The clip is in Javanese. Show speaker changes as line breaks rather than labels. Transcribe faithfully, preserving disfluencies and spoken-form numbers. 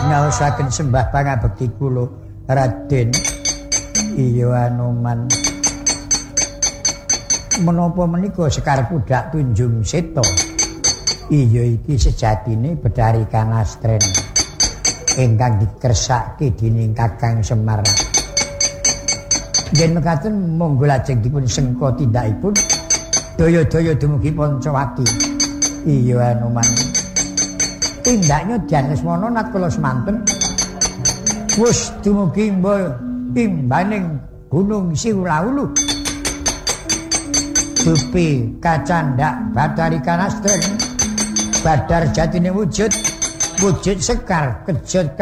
ngaosaken sembah pangabekti kula Raden. Iya Anoman. Menapa menika Sekar Pudak Tunjung Seta? Iya iki sejatine Bedari Kanastren ingkang dikersake dening Kakang Semar. Yen mekaten monggo lajeng dipun sengka tindakipun daya-daya dumugi Pancawati. Iya Anoman. Tindaknya Dian Lesmana nat kula semanten wis dumugi imbaning Gunung Siwulaulu. Dupi kacandak Badari Kanastren. Badar jatine wujud, wujud Sekar, kejut